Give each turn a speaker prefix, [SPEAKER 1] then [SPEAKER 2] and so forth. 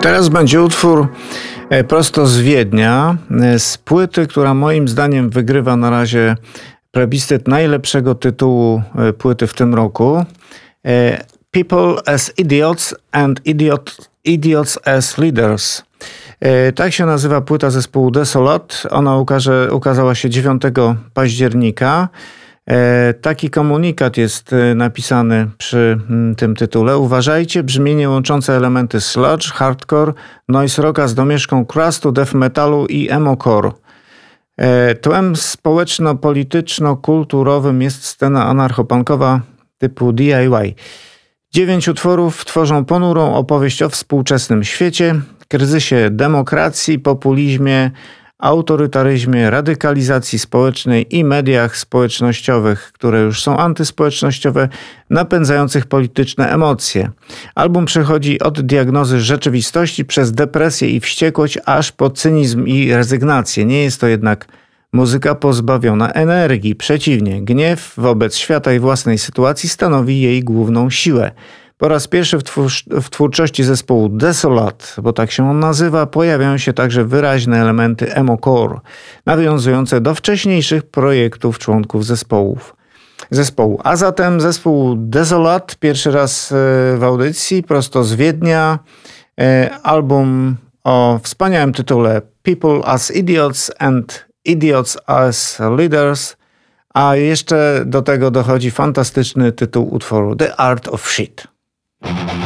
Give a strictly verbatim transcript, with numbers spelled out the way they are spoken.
[SPEAKER 1] Teraz będzie utwór e, prosto z Wiednia, e, z płyty, która moim zdaniem wygrywa na razie plebiscyt najlepszego tytułu e, płyty w tym roku. E, People as Idiots and idiot, Idiots as Leaders. E, Tak się nazywa płyta zespołu Desolat. Ona ukaże, ukazała się dziewiątego października. E, Taki komunikat jest e, napisany przy mm, tym tytule. Uważajcie, brzmienie łączące elementy sludge, hardcore, noise rocka z domieszką crustu, death metalu i emo-core. E, Tłem społeczno-polityczno-kulturowym jest scena anarchopunkowa typu D I Y. Dziewięć utworów tworzą ponurą opowieść o współczesnym świecie, kryzysie demokracji, populizmie, autorytaryzmie, radykalizacji społecznej i mediach społecznościowych, które już są antyspołecznościowe, napędzających polityczne emocje. Album przechodzi od diagnozy rzeczywistości przez depresję i wściekłość, aż po cynizm i rezygnację. Nie jest to jednak muzyka pozbawiona energii. Przeciwnie, gniew wobec świata i własnej sytuacji stanowi jej główną siłę. Po raz pierwszy w, twórz- w twórczości zespołu Desolat, bo tak się on nazywa, pojawiają się także wyraźne elementy emo-core, nawiązujące do wcześniejszych projektów członków zespołów. zespołu. A zatem zespół Desolat pierwszy raz e, w audycji, prosto z Wiednia. E, Album o wspaniałym tytule People as Idiots and Idiots as Leaders. A jeszcze do tego dochodzi fantastyczny tytuł utworu The Art of Shit.